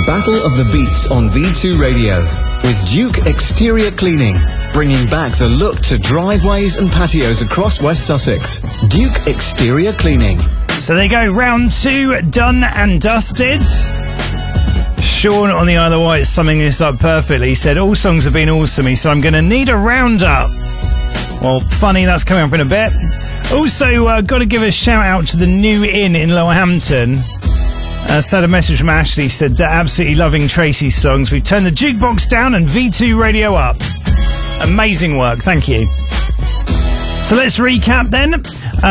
Battle of the Beats on V2 Radio with Duke Exterior Cleaning, bringing back the look to driveways and patios across West Sussex. Duke Exterior Cleaning. So there you go, round 2 done and dusted. Sean on the Isle of Wight summing this up perfectly. He said, all songs have been awesome, so I'm going to need a roundup. Well, funny, that's coming up in a bit. Also, got to give a shout out to the New Inn in Lower Hampton. Sent a message from Ashley, said, absolutely loving Tracy's songs. We've turned the jukebox down and V2 radio up. Amazing work, thank you. So let's recap then.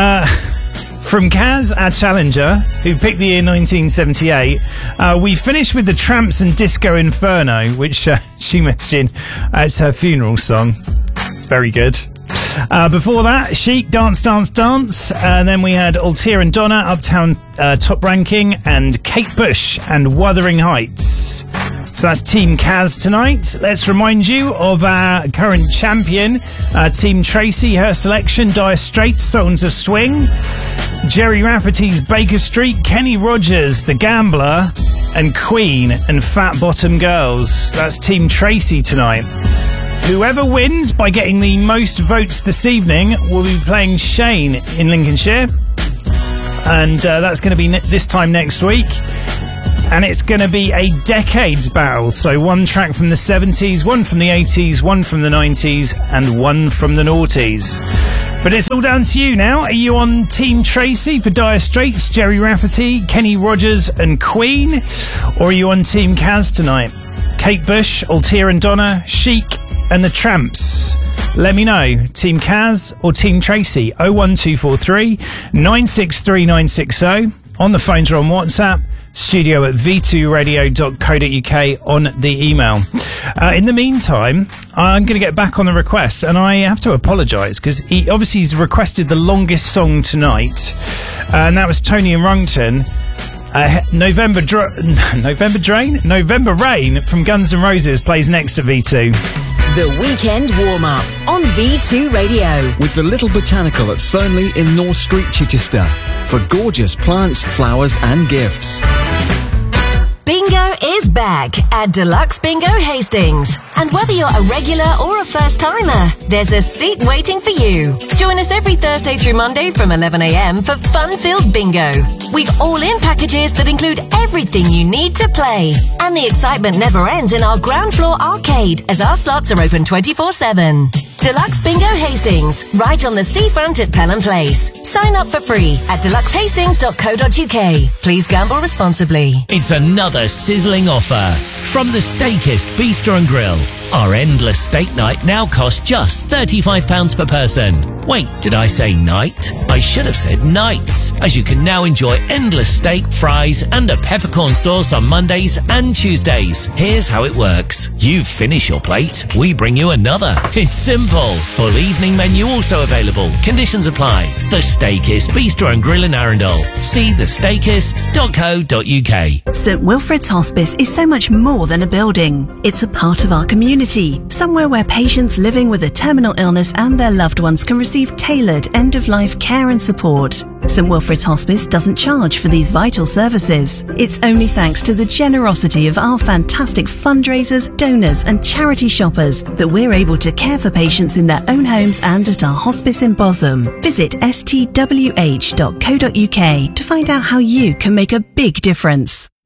From Kaz, our challenger, who picked the year 1978, we finished with the Tramps and Disco Inferno, which she mentioned as her funeral song. Very good. Before that, Chic, Dance, Dance, Dance. And then we had Altair and Donna, Uptown Top Ranking, and Kate Bush and Wuthering Heights. So that's Team Kaz tonight. Let's remind you of our current champion, Team Tracy, her selection, Dire Straits, Sultans of Swing, Jerry Rafferty's Baker Street, Kenny Rogers, The Gambler, and Queen and Fat Bottom Girls. That's Team Tracy tonight. Whoever wins by getting the most votes this evening will be playing Shane in Lincolnshire. And that's going to be this time next week. And it's going to be a decades battle. So one track from the 70s, one from the 80s, one from the 90s, and one from the noughties. But it's all down to you now. Are you on Team Tracy for Dire Straits, Jerry Rafferty, Kenny Rogers and Queen? Or are you on Team Kaz tonight? Kate Bush, Altair and Donna, Chic and the Tramps. Let me know. Team Kaz or Team Tracy? 01243 963 960. On the phones or on WhatsApp. Studio at v2radio.co.uk on the email. In the meantime, I'm going to get back on the requests, and I have to apologise because he's requested the longest song tonight, and that was Tony and Rungton. November Rain from Guns N' Roses plays next to V2. The Weekend Warm-Up on V2 Radio. With the Little Botanical at Fernley in North Street, Chichester, for gorgeous plants, flowers and gifts. Bingo is back at Deluxe Bingo Hastings. And whether you're a regular or a first-timer, there's a seat waiting for you. Join us every Thursday through Monday from 11 a.m. for fun-filled bingo. We've all-in packages that include everything you need to play. And the excitement never ends in our ground floor arcade as our slots are open 24/7. Deluxe Bingo Hastings, right on the seafront at Pelham Place. Sign up for free at deluxehastings.co.uk. Please gamble responsibly. It's another sizzling offer from the Steakist Bistro and Grill. Our endless steak night now costs just £35 per person. Wait, did I say night? I should have said nights, as you can now enjoy endless steak, fries and a peppercorn sauce on Mondays and Tuesdays. Here's how it works. You finish your plate, we bring you another. It's simple. Full evening menu also available. Conditions apply. The Steakist Bistro and Grill in Arundel. See thesteakist.co.uk. St Wilfrid's Hospice is so much more than a building. It's a part of our community, somewhere where patients living with a terminal illness and their loved ones can receive tailored end-of-life care and support. St Wilfrid's Hospice doesn't charge for these vital services. It's only thanks to the generosity of our fantastic fundraisers, donors and charity shoppers that we're able to care for patients in their own homes and at our hospice in Bosham. Visit stwh.co.uk to find out how you can make a big difference.